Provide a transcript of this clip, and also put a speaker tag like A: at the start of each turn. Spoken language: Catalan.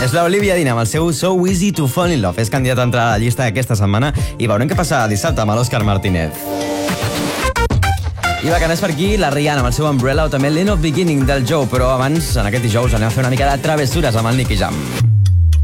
A: És l'Olivia Dean amb el seu So Easy to Fall in Love. És candidat a entrar a la llista d'aquesta setmana i veurem què passa dissabte amb l'Òscar Martínez. I bacaners per aquí, la Rihanna amb el seu Umbrella o també l'End of Beginning del Joe, però abans, en aquest dijous, anem a fer una mica de travessures amb el Nicky Jam.